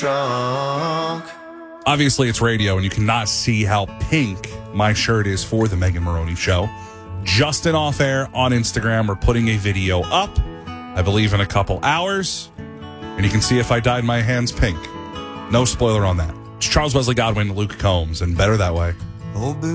drunk. Obviously, it's radio, and you cannot see how pink my shirt is for the Megan Maroney Show. Justin Off Air on Instagram. We're putting a video up, I believe, in a couple hours. And you can see if I dyed my hands pink. No spoiler on that. It's Charles Wesley Godwin, Luke Combs, and Better That Way. Oh,